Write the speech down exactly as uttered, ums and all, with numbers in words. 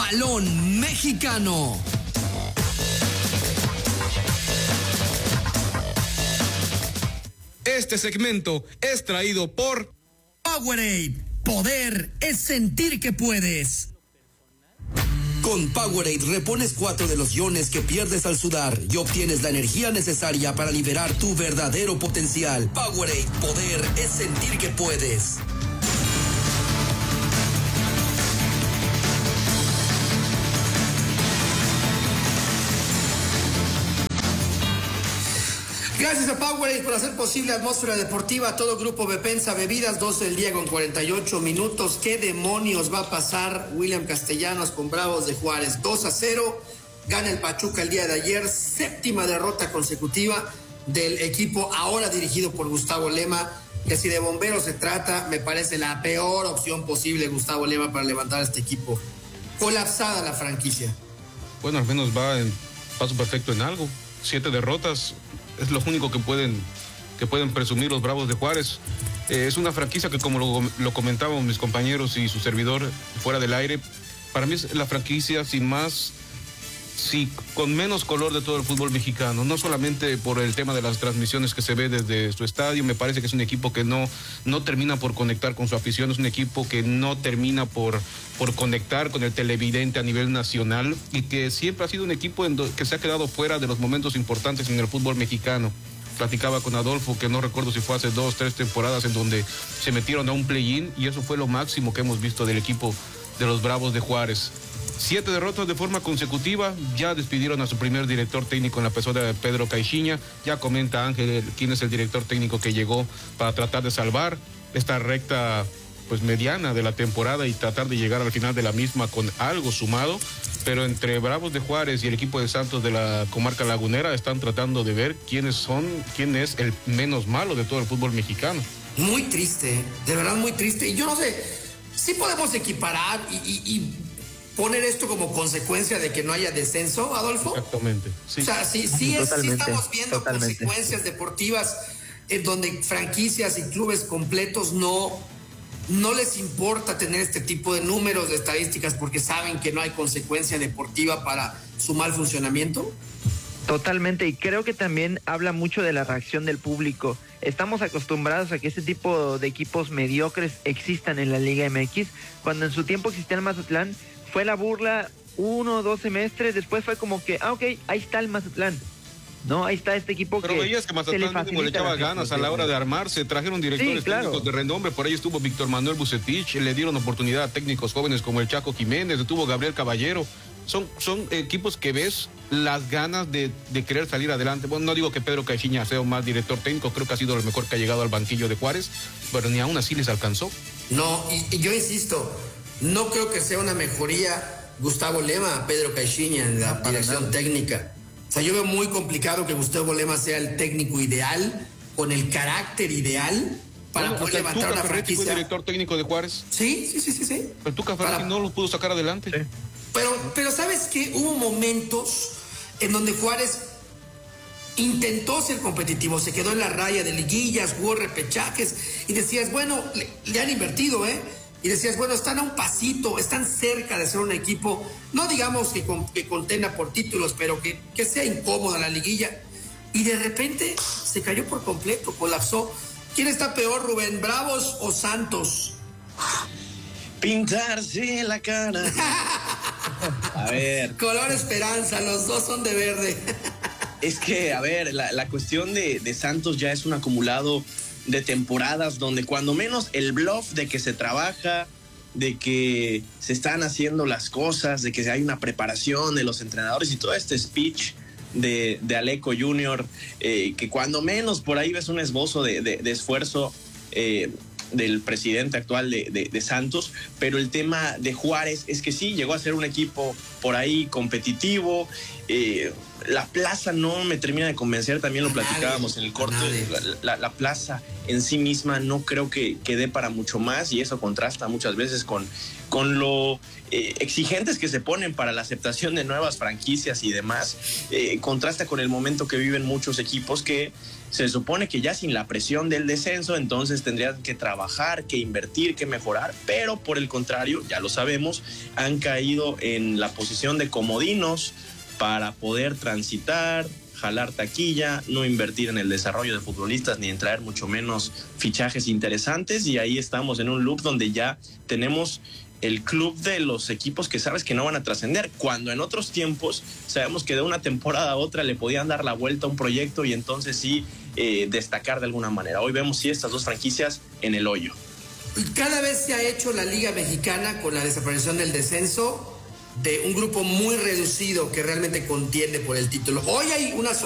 Balón Mexicano. Este segmento es traído por Powerade. Poder es sentir que puedes. Con Powerade repones cuatro de los iones que pierdes al sudar y obtienes la energía necesaria para liberar tu verdadero potencial. Powerade, poder es sentir que puedes. Gracias a Powerade por hacer posible Atmósfera Deportiva. Todo Grupo Bepensa Bebidas, doce del día con cuarenta y ocho minutos. ¿Qué demonios va a pasar? William Castellanos con Bravos de Juárez, dos a cero. Gana el Pachuca el día de ayer, séptima derrota consecutiva del equipo ahora dirigido por Gustavo Lema, que si de bomberos se trata, me parece la peor opción posible Gustavo Lema para levantar a este equipo. Colapsada la franquicia. Bueno, al menos va en paso perfecto en algo. Siete derrotas. Es lo único que pueden, que pueden presumir los Bravos de Juárez. Eh, es una franquicia que, como lo, lo comentaban mis compañeros y su servidor fuera del aire, para mí es la franquicia sin más, sí, con menos color de todo el fútbol mexicano. No solamente por el tema de las transmisiones que se ve desde su estadio, me parece que es un equipo que no, no termina por conectar con su afición, es un equipo que no termina por, por conectar con el televidente a nivel nacional y que siempre ha sido un equipo en do, que se ha quedado fuera de los momentos importantes en el fútbol mexicano. Platicaba con Adolfo, que no recuerdo si fue hace dos, tres temporadas en donde se metieron a un play-in y eso fue lo máximo que hemos visto del equipo de los Bravos de Juárez. Siete derrotas de forma consecutiva, ya despidieron a su primer director técnico en la persona de Pedro Caixinha, ya comenta Ángel quién es el director técnico que llegó para tratar de salvar esta recta pues mediana de la temporada y tratar de llegar al final de la misma con algo sumado, pero entre Bravos de Juárez y el equipo de Santos de la comarca lagunera están tratando de ver quiénes son, quién es el menos malo de todo el fútbol mexicano. Muy triste, de verdad muy triste, y yo no sé, sí podemos equiparar y, y, y poner esto como consecuencia de que no haya descenso, Adolfo. Exactamente. Sí. O sea, sí, sí, es, sí estamos viendo totalmente consecuencias deportivas en donde franquicias y clubes completos no, no les importa tener este tipo de números, de estadísticas, porque saben que no hay consecuencia deportiva para su mal funcionamiento. Totalmente, y creo que también habla mucho de la reacción del público. Estamos acostumbrados a que este tipo de equipos mediocres existan en la Liga M X, cuando en su tiempo existía el Mazatlán, fue la burla uno o dos semestres, después fue como que, ah, ok, ahí está el Mazatlán. No, ahí está este equipo. Pero que veías que Mazatlán mínimo le echaba ganas a la hora de armarse, trajeron directores sí, claro. técnicos de renombre, por ahí estuvo Víctor Manuel Bucetich, le dieron oportunidad a técnicos jóvenes como el Chaco Jiménez, estuvo Gabriel Caballero. Son, son equipos que ves las ganas de, de querer salir adelante. Bueno, no digo que Pedro Caixinha sea un mal director técnico, creo que ha sido el mejor que ha llegado al banquillo de Juárez, pero ni aún así les alcanzó. No, y, y yo insisto, no creo que sea una mejoría Gustavo Lema a Pedro Caixinha en la no, dirección nada. técnica. O sea, yo veo muy complicado que Gustavo Lema sea el técnico ideal, con el carácter ideal para bueno, poder o sea, levantar una franquicia. ¿Fue director técnico de Juárez? Sí, sí, sí, sí. sí. Pero Tuca Ferretti para... no lo pudo sacar adelante. Sí. Pero, pero ¿sabes qué? Hubo momentos en donde Juárez intentó ser competitivo, se quedó en la raya de liguillas, jugó repechajes y decías, bueno, le, le han invertido, ¿eh? Y decías, bueno, están a un pasito, están cerca de ser un equipo, no digamos que, con, que contenda por títulos, pero que, que sea incómoda la liguilla. Y de repente se cayó por completo, colapsó. ¿Quién está peor, Rubén, Bravos o Santos? Pintarse la cara. A ver. Color esperanza, los dos son de verde. Es que, a ver, la, la cuestión de, de Santos ya es un acumulado de temporadas donde cuando menos el bluff de que se trabaja, de que se están haciendo las cosas, de que hay una preparación de los entrenadores y todo este speech de, de Aleco junior, eh, que cuando menos por ahí ves un esbozo de, de, de esfuerzo eh, del presidente actual de, de, de Santos, pero el tema de Juárez es que sí, llegó a ser un equipo por ahí competitivo, Eh, la plaza no me termina de convencer, también lo platicábamos en el corte. La, la, la plaza en sí misma no creo que, que dé para mucho más, y eso contrasta muchas veces con, con lo eh, exigentes que se ponen para la aceptación de nuevas franquicias y demás. Eh, contrasta con el momento que viven muchos equipos que se supone que ya sin la presión del descenso, entonces tendrían que trabajar, que invertir, que mejorar, pero por el contrario, ya lo sabemos, han caído en la posición de comodinos para poder transitar, jalar taquilla, no invertir en el desarrollo de futbolistas ni en traer mucho menos fichajes interesantes, y ahí estamos en un loop donde ya tenemos el club de los equipos que sabes que no van a trascender, cuando en otros tiempos sabemos que de una temporada a otra le podían dar la vuelta a un proyecto y entonces sí eh, destacar de alguna manera. Hoy vemos sí estas dos franquicias en el hoyo. Cada vez se ha hecho la Liga Mexicana con la desaparición del descenso de un grupo muy reducido que realmente contiende por el título. Hoy hay una,